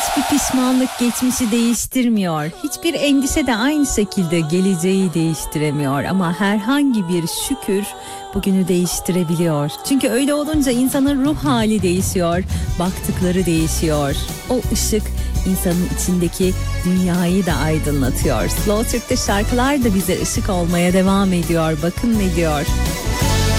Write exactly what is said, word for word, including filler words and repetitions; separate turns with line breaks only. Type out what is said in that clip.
Hiçbir pişmanlık geçmişi değiştirmiyor. Hiçbir endişe de aynı şekilde geleceği değiştiremiyor. Ama herhangi bir şükür bugünü değiştirebiliyor. Çünkü öyle olunca insanın ruh hali değişiyor. Baktıkları değişiyor. O ışık insanın içindeki dünyayı da aydınlatıyor. Slow Türk'te şarkılar da bize ışık olmaya devam ediyor. Bakın ne diyor.